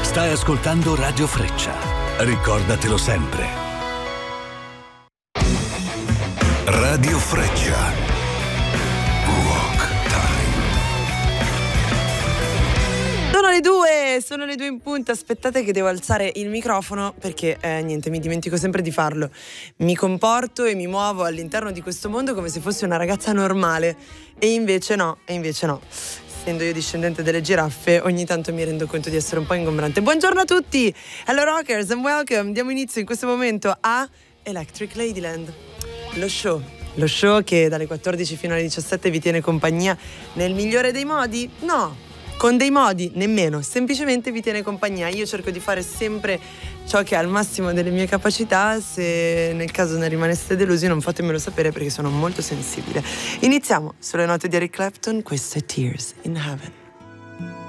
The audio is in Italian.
Stai ascoltando Radio Freccia. Ricordatelo sempre. Radio Freccia. Rock Time. Sono le 2 in punta. Aspettate che devo alzare il microfono perché niente, mi dimentico sempre di farlo. Mi comporto e mi muovo all'interno di questo mondo come se fossi una ragazza normale e invece no. Essendo io discendente delle giraffe, ogni tanto mi rendo conto di essere un po' ingombrante. Buongiorno a tutti, hello rockers and welcome. Diamo inizio in questo momento a Electric Ladyland, lo show che dalle 14 fino alle 17 vi tiene compagnia nel migliore dei modi? No, con dei modi nemmeno, semplicemente vi tiene compagnia. Io cerco di fare sempre ciò che è al massimo delle mie capacità. Se nel caso ne rimaneste delusi, non fatemelo sapere perché sono molto sensibile. Iniziamo sulle note di Eric Clapton. Questo è Tears in Heaven.